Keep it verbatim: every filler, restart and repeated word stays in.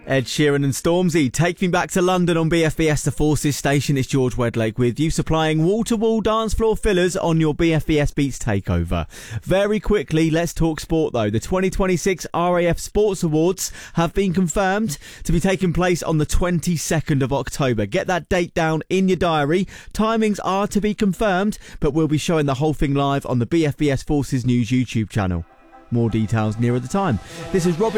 Ed Sheeran and Stormzy, Take Me Back to London on B F B S The Forces station. It's George Wedlake with you, supplying wall-to-wall dance floor fillers on your B F B S Beats takeover. Very quickly, let's talk sport though. The twenty twenty-six R A F Sports Awards have been confirmed to be taking place on the twenty-second of October. Get that date down in your diary. Timings are to be confirmed, but we'll be showing the whole thing live on the B F B S Forces News YouTube channel. More details nearer the time. This is Robin